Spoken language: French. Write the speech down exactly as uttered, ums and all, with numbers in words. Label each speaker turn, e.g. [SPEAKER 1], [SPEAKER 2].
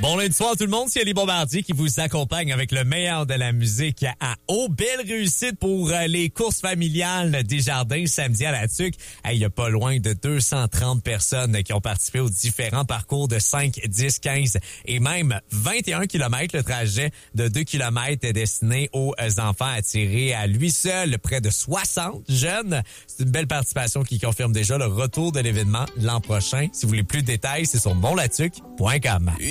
[SPEAKER 1] Bon lundi soir tout le monde, c'est Ali Bombardier qui vous accompagne avec le meilleur de la musique à eau. Belle réussite pour les courses familiales des jardins samedi à la Tuque. Il y a pas loin de deux cent trente personnes qui ont participé aux différents parcours de cinq, dix, quinze et même vingt et un kilomètres. Le trajet de deux kilomètres est destiné aux enfants attirés à lui seul près de soixante jeunes. C'est une belle participation qui confirme déjà le retour de l'événement l'an prochain. Si vous voulez plus de détails, c'est sur bonlatuc point com.